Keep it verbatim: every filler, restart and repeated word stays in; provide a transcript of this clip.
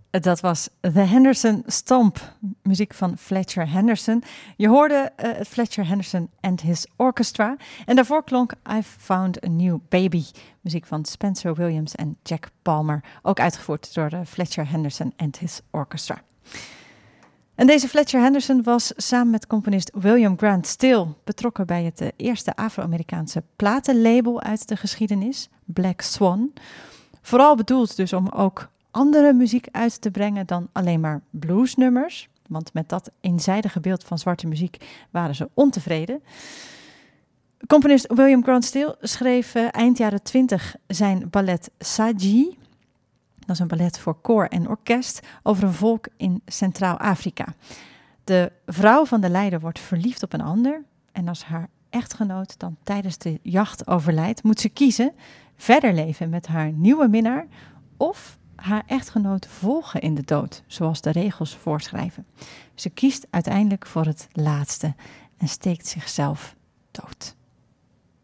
Dat was The Henderson Stomp, muziek van Fletcher Henderson. Je hoorde uh, het Fletcher Henderson and His Orchestra. En daarvoor klonk I've Found a New Baby, muziek van Spencer Williams en Jack Palmer. Ook uitgevoerd door de Fletcher Henderson and His Orchestra. En deze Fletcher Henderson was samen met componist William Grant Still betrokken bij het uh, eerste Afro-Amerikaanse platenlabel uit de geschiedenis, Black Swan. Vooral bedoeld dus om ook andere muziek uit te brengen dan alleen maar bluesnummers. Want met dat eenzijdige beeld van zwarte muziek waren ze ontevreden. Componist William Grant Still schreef uh, eind jaren twintig zijn ballet Saji. Dat is een ballet voor koor en orkest over een volk in Centraal-Afrika. De vrouw van de leider wordt verliefd op een ander. En als haar echtgenoot dan tijdens de jacht overlijdt, moet ze kiezen verder leven met haar nieuwe minnaar of haar echtgenoot volgen in de dood, zoals de regels voorschrijven. Ze kiest uiteindelijk voor het laatste en steekt zichzelf dood.